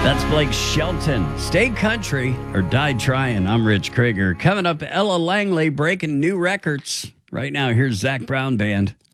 That's Blake Shelton. Stay country or die trying. I'm Rich Krieger. Coming up, Ella Langley breaking new records. Right now, here's Zac Brown Band.